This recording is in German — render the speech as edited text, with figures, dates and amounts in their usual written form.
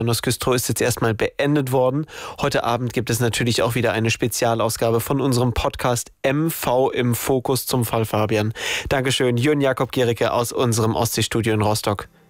Das Güstrow ist jetzt erstmal beendet worden. Heute Abend gibt es natürlich auch wieder eine Spezialausgabe von unserem Podcast MV im Fokus zum Fall Fabian. Dankeschön, Jürgen Jakob Gericke aus unserem Ostseestudio in Rostock.